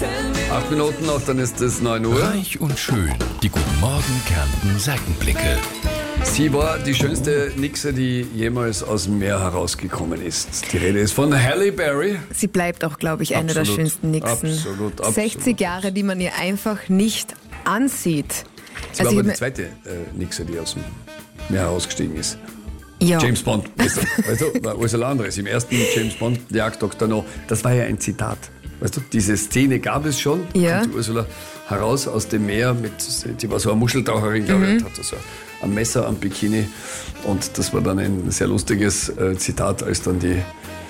8 Minuten noch, dann ist es 9 Uhr. Reich und schön. Die Guten Morgen Kärnten Seitenblicke. Sie war die schönste Nixe, die jemals aus dem Meer herausgekommen ist. Die Rede ist von Halle Berry. Sie bleibt auch, glaube ich, eine der schönsten Nixen. Absolut. 60 Jahre, die man ihr einfach nicht ansieht. Sie war aber die zweite Nixe, die aus dem Meer herausgestiegen ist. Ja. James Bond, weißt du, war alles ein anderes. Im ersten James Bond, Jagd Dr. No, das war ja ein Zitat. Weißt du, diese Szene gab es schon. Ja. Kommt Ursula heraus aus dem Meer, die war so eine Muscheltaucherin, glaube ich, hatte so ein Messer am Bikini. Und das war dann ein sehr lustiges Zitat, als dann die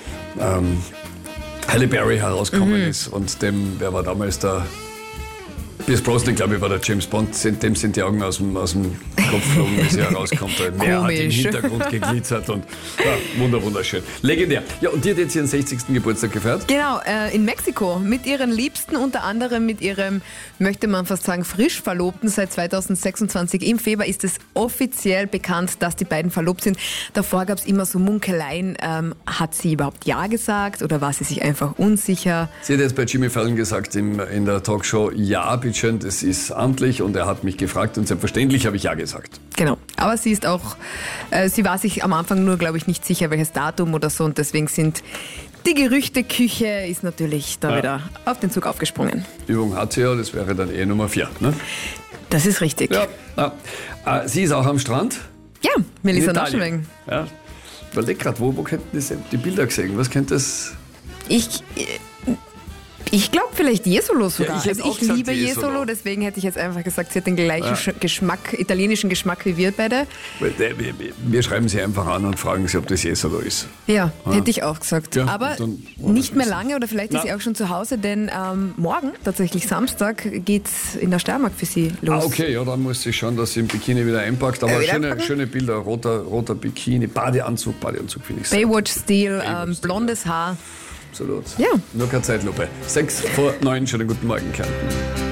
Halle Berry herausgekommen ist. Und wer war damals der Pierce Brosnan, glaube ich, war der James Bond, dem sind die Augen aus dem Kopf geflogen, wie sie herauskommt. Der Meer hat im Hintergrund geglitzert und ja, wunderschön. Legendär. Ja, und die hat jetzt ihren 60. Geburtstag gefeiert? Genau, in Mexiko mit ihren Liebsten, unter anderem mit ihrem, möchte man fast sagen, frisch Verlobten. Seit 2026 im Februar ist es offiziell bekannt, dass die beiden verlobt sind. Davor gab es immer so Munkeleien. Hat sie überhaupt Ja gesagt oder war sie sich einfach unsicher? Sie hat jetzt bei Jimmy Fallon gesagt in der Talkshow, ja, bitteschön, das ist amtlich und er hat mich gefragt und selbstverständlich habe ich Ja gesagt. Genau, aber sie ist auch, sie war sich am Anfang nur, glaube ich, nicht sicher, welches Datum oder so und deswegen sind die Gerüchteküche ist natürlich da wieder auf den Zug aufgesprungen. Übung hat sie ja, das wäre dann Nummer 4, ne? Das ist richtig. Ja. Sie ist auch am Strand? Ja, Melissa In Italien. Naschenweng. Ja. Ich überleg gerade, wo könnten das die Bilder gesehen? Was könnte das? Ich glaube vielleicht Jesolo sogar. Ja, ich ich liebe Jesolo, deswegen hätte ich jetzt einfach gesagt, sie hat den gleichen Geschmack, italienischen Geschmack wie wir beide. Wir schreiben sie einfach an und fragen sie, ob das Jesolo ist. Ja, hätte ich auch gesagt. Ja, aber dann nicht mehr lange oder vielleicht ist sie auch schon zu Hause, denn morgen, tatsächlich Samstag, geht es in der Steiermark für sie los. Okay, ja, dann muss sie schauen, dass sie im Bikini wieder einpackt. Aber schöne Bilder, roter Bikini, Badeanzug finde ich sehr. Baywatch-Stil, blondes Haar. Absolut. Ja. Nur keine Zeitlupe. 6 vor 9, schönen guten Morgen, Kärnten.